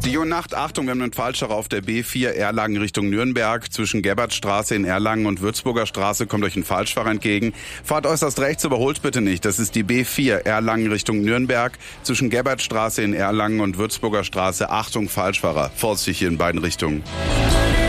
Die Nacht, Achtung, wir haben einen Falschfahrer auf der B4 Erlangen Richtung Nürnberg. Zwischen Gerbertstraße in Erlangen und Würzburger Straße kommt euch ein Falschfahrer entgegen. Fahrt äußerst rechts, überholt bitte nicht. Das ist die B4 Erlangen Richtung Nürnberg. Zwischen Gerbertstraße in Erlangen und Würzburger Straße. Achtung, Falschfahrer. Vorsichtig hier in beiden Richtungen.